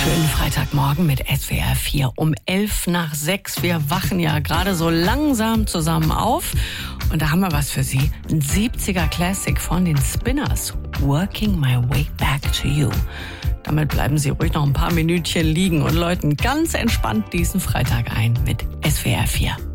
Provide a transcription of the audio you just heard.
Schönen Freitagmorgen mit SWR 4 um 5:11. Wir wachen ja gerade so langsam zusammen auf. Und da haben wir was für Sie. Ein 70er Classic von den Spinners. Working My Way Back to You. Damit bleiben Sie ruhig noch ein paar Minütchen liegen und läuten ganz entspannt diesen Freitag ein mit SWR 4.